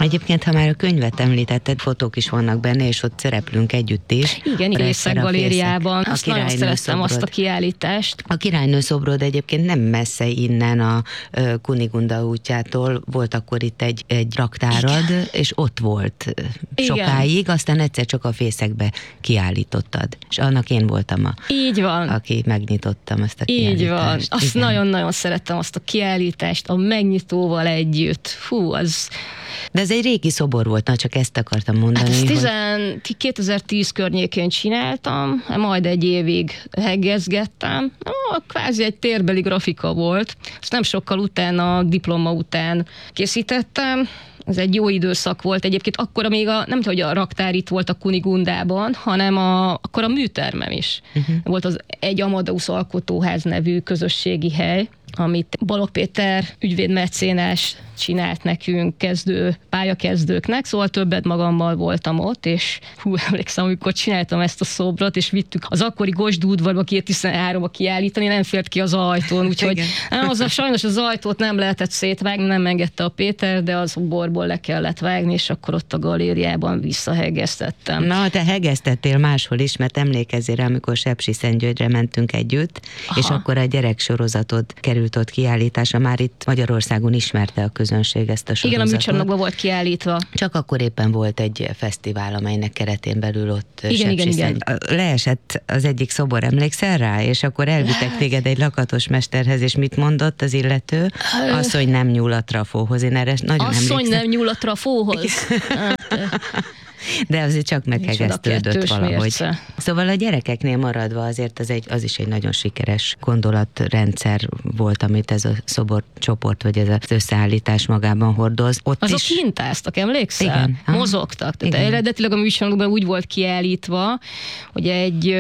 Egyébként, ha már a könyvet említetted, fotók is vannak benne, és ott szereplünk együtt is. Igen, Fészek galériában. Azt nagyon szerettem, azt a kiállítást. A királynő szobrod egyébként nem messze innen a Kunigunda útjától. Volt akkor itt egy raktárad, igen, és ott volt sokáig, aztán egyszer csak a Fészekbe kiállítottad. És annak én voltam így van, aki megnyitottam ezt a kiállítást. Így van. Azt nagyon-nagyon szerettem, azt a kiállítást, a megnyitóval együtt. Fú, az... De ez egy régi szobor volt, na csak ezt akartam mondani. Hát ezt 2010 környékén csináltam, majd egy évig heggezgettem. Kvázi egy térbeli grafika volt. Ezt nem sokkal utána, a diploma után készítettem. Ez egy jó időszak volt. Egyébként akkor még nem tudom, hogy a raktár itt volt a Kunigundában, hanem akkor a műtermem is. Volt az egy Amadeus Alkotóház nevű közösségi hely, amit Balogh Péter ügyvédmecénás csinált nekünk pályakezdőknek, szóval többet magammal voltam ott, és emlékszem, amikor csináltam ezt a szobrot, és vittük az akkori Gosdú udvarba 2013-ba kiállítani, nem fért ki az ajtón, úgyhogy sajnos az ajtót nem lehetett szétvágni, nem engedte a Péter, de az borból le kellett vágni, és akkor ott a galériában visszahegeztettem. Na, te hegeztettél máshol is, mert emlékezzél rá, amikor Sepsiszentgyörgyre mentünk együtt, és akkor a gyereksorozatot került ott kiállításra, már itt Magyarországon ismerte a közönség ezt a sorozatot. Igen, a műcsarnokban volt kiállítva. Csak akkor éppen volt egy fesztivál, amelynek keretén belül ott igen. Leesett az egyik szobor, emlékszel rá? És akkor elvittek téged egy lakatos mesterhez, és mit mondott az illető? Asszony nem nyúl a trafóhoz. Én erre nagyon emlékszem. Asszony nem nyúl a trafóhoz? De azért csak meghegesztődött valahogy. Mérce. Szóval a gyerekeknél maradva azért az is egy nagyon sikeres gondolatrendszer volt, amit ez a szoborcsoport, vagy ez az összeállítás magában hordoz. Ott azok is hintáztak, emlékszel? Igen. Mozogtak. Tehát eredetileg a műsorokban úgy volt kiállítva, hogy egy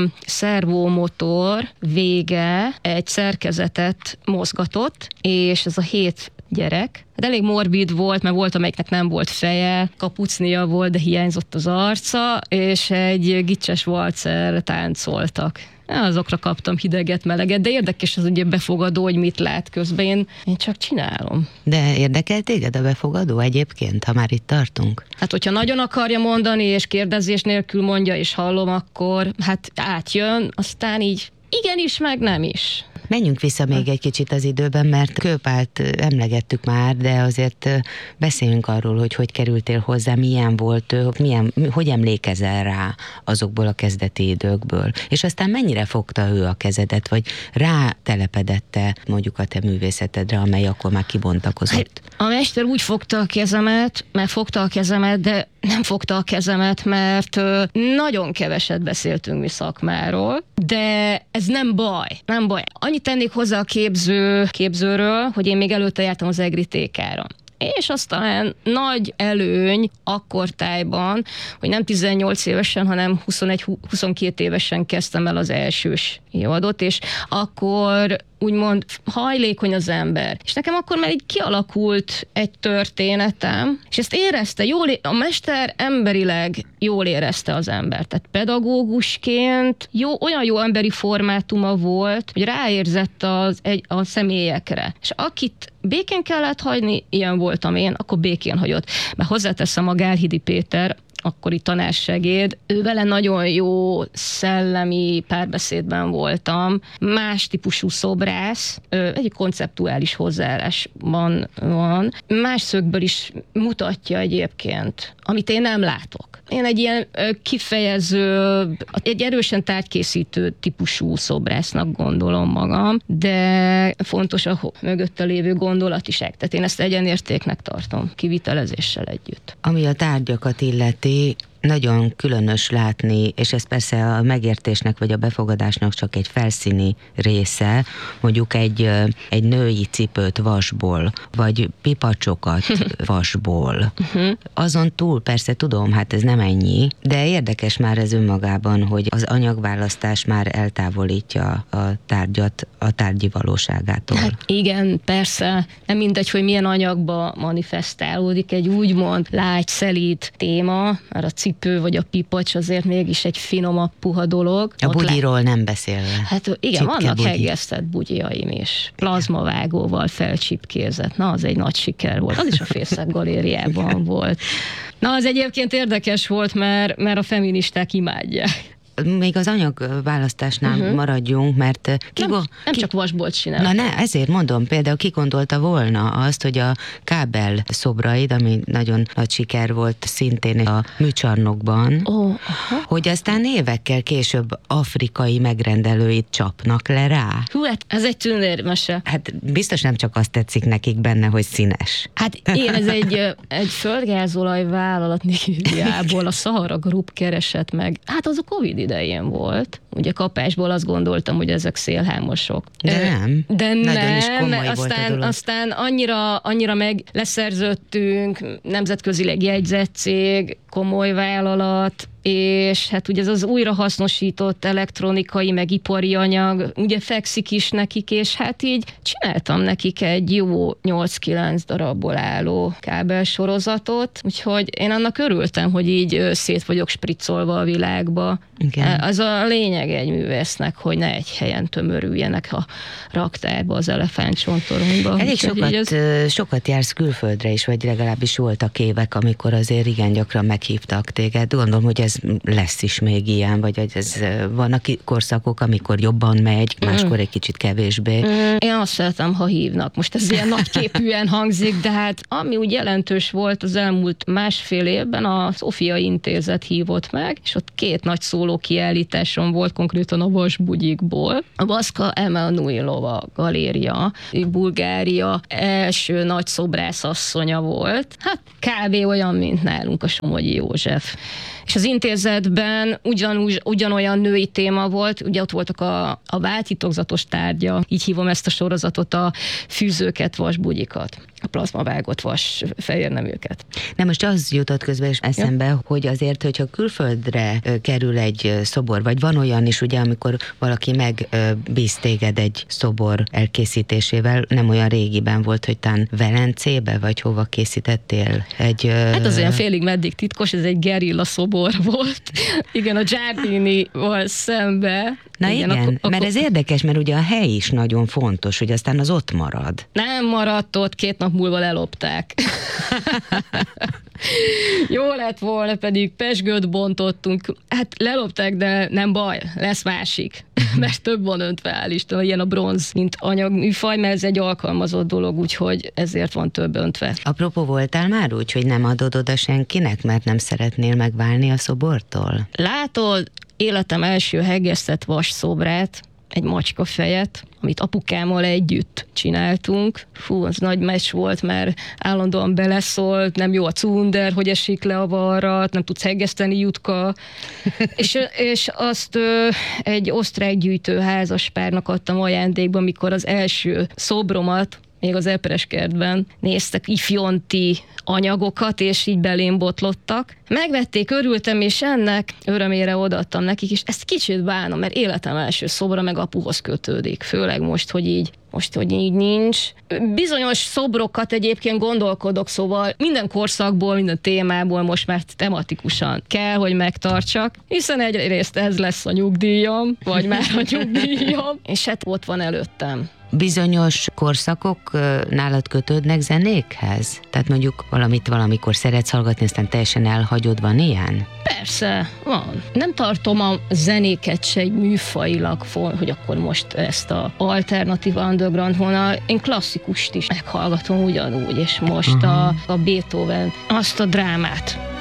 szervomotor vége egy szerkezetet mozgatott, és ez a 7 gyerek. De elég morbid volt, mert volt, amelyiknek nem volt feje, kapucnia volt, de hiányzott az arca, és egy gicses valcerre táncoltak. Azokra kaptam hideget, meleget, de érdekes az ugye befogadó, hogy mit lát közben. Én csak csinálom. De érdekel téged a befogadó egyébként, ha már itt tartunk? Hát, hogyha nagyon akarja mondani, és kérdezés nélkül mondja, és hallom, akkor hát átjön, aztán így igenis, meg nem is. Menjünk vissza még egy kicsit az időben, mert Kőpált emlegettük már, de azért beszéljünk arról, hogy kerültél hozzá, milyen volt ő, hogy emlékezel rá azokból a kezdeti időkből. És aztán mennyire fogta ő a kezedet, vagy rá telepedette mondjuk a te művészetedre, amely akkor már kibontakozott? A mester úgy fogta a kezemet, de nem fogta a kezemet, mert nagyon keveset beszéltünk mi szakmáról, de ez nem baj. Annyit tennék hozzá a képzőről, hogy én még előtte jártam az EGRI TK-ra. És aztán nagy előny akkortájban, hogy nem 18 évesen, hanem 21-22 évesen kezdtem el az elsős évadot, és akkor úgymond hajlékony az ember. És nekem akkor már így kialakult egy történetem, és ezt érezte, a mester emberileg jól érezte az embert. Tehát pedagógusként olyan jó emberi formátuma volt, hogy ráérzett a személyekre. És akit békén kellett hagyni, ilyen voltam én, akkor békén hagyott. Mert hozzáteszem, a Gálhidi Péter, akkori tanársegéd, ő vele nagyon jó szellemi párbeszédben voltam, más típusú szobrász, egy konceptuális hozzáállásban van, más szögből is mutatja egyébként, amit én nem látok. Én egy ilyen kifejező, egy erősen tárgykészítő típusú szobrásznak gondolom magam, de fontos a mögötte lévő gondolat is. Tehát én ezt egyenértéknek tartom, kivitelezéssel együtt. Ami a tárgyakat illeti, nagyon különös látni, és ez persze a megértésnek vagy a befogadásnak csak egy felszíni része, mondjuk egy női cipőt vasból, vagy pipacsokat vasból. Azon túl persze tudom, hát ez nem ennyi, de érdekes már ez önmagában, hogy az anyagválasztás már eltávolítja a tárgyat a tárgyi valóságától. Hát igen, persze, nem mindegy, hogy milyen anyagba manifestálódik egy úgymond lágy, szelíd téma, mert a cipő cipő, vagy a pipacs azért mégis egy finomabb, puha dolog. A bugyiról nem beszélve. Hát igen, vannak bugyi. hegesztett bugyiaim is. Plazmavágóval felcsipkézett. Na, az egy nagy siker volt. Az is a Fészek Galériában volt. Na, az egyébként érdekes volt, mert a feministák imádják. Még az anyagválasztásnál maradjunk, mert nem csak vasból csinál. Na ne, ezért mondom, például ki gondolta volna azt, hogy a kábel szobraid, ami nagyon nagy siker volt szintén a műcsarnokban, hogy aztán évekkel később afrikai megrendelőit csapnak le rá. Hú, hát ez egy tündérmese. Hát biztos nem csak azt tetszik nekik benne, hogy színes. Hát én, ez egy földgázolaj vállalat Nigériából, a Sahara Group keresett meg. Hát az a Covid idején volt. Ugye kapásból azt gondoltam, hogy ezek szélhámosok. De Nagyon is komoly aztán annyira meg leszerződtünk, nemzetközileg jegyzett cég, komoly vállalat, és hát ugye ez az újrahasznosított elektronikai, meg ipari anyag, ugye fekszik is nekik, és hát így csináltam nekik egy jó 8-9 darabból álló kábelsorozatot, úgyhogy én annak örültem, hogy így szét vagyok spriccolva a világba. Igen. Az a lényeg egy művésznek, hogy ne egy helyen tömörüljenek a raktárba, az elefántcsontoronyba. Elég sokat jársz külföldre is, vagy legalábbis voltak évek, amikor azért igen gyakran meghívtak téged. Gondolom, hogy ez lesz is még ilyen, vagy ez vannak korszakok, amikor jobban megy, máskor egy kicsit kevésbé. Én azt szeretem, ha hívnak. Most ez ilyen nagyképűen hangzik, de hát ami úgy jelentős volt az elmúlt másfél évben, a Szófia Intézet hívott meg, és ott 2 nagy szóló kiállításon volt, konkrétan a vasbugyikból. A Vaska Emanuilova galéria, Bulgária első nagy szobrászasszonya volt. Hát kb. Olyan, mint nálunk a Somogyi József. És az intézetben ugyanolyan női téma volt, ugye ott voltak a válttitokzatos tárgya, így hívom ezt a sorozatot, a fűzőket, vasbugyikat, a plazmavágott vas fehérneműket. Na most az jutott közben is eszembe, hogy azért, hogyha külföldre kerül egy szobor, vagy van olyan is, ugye, amikor valaki megbíz téged egy szobor elkészítésével, nem olyan régiben volt, hogy tán Velencébe, vagy hova készítettél egy... Hát az olyan félig meddig titkos, ez egy gerilla szobor volt. Igen, a Giardini-val szembe. Na igen, mert ez érdekes, mert ugye a hely is nagyon fontos, hogy aztán az ott marad. Nem maradt ott, 2 nap múlva lelopták. Jó lett volna, pedig pezsgőt bontottunk. Hát lelopták, de nem baj, lesz másik. Mert több van öntve, áll Isten, ilyen a bronz, mint anyagműfaj, mert ez egy alkalmazott dolog, úgyhogy ezért van több öntve. Apropó, voltál már úgy, hogy nem adod oda senkinek, mert nem szeretnél megválni a szobortól? Látod, életem első hegesztett vas szobrát, egy macska fejet, amit apukámmal együtt csináltunk. Fú, az nagy meccs volt, mert állandóan beleszólt, nem jó a cunder, hogy esik le a varrat, nem tudsz hegeszteni, Jutka. és azt egy osztrák gyűjtőházaspárnak adtam ajándékba, mikor az első szobromat még az Epereskertben néztek ifjonti anyagokat, és így belém botlottak. Megvették, örültem, és ennek örömére odaadtam nekik, és ezt kicsit bánom, mert életem első szobra meg apuhoz kötődik, főleg most, hogy így nincs. Bizonyos szobrokat egyébként gondolkodok, szóval minden korszakból, minden témából most már tematikusan kell, hogy megtartsak, hiszen egyrészt ez lesz a nyugdíjam, vagy már a nyugdíjam, és hát ott van előttem. Bizonyos korszakok nálad kötődnek zenékhez? Tehát mondjuk valamit valamikor szeretsz hallgatni, aztán teljesen elhagyod, van ilyen? Persze, van. Nem tartom a zenéket se egy műfajilag, hogy akkor most ezt a alternatív underground vonal. Én klasszikust is meghallgatom ugyanúgy, és most a Beethoven, azt a drámát.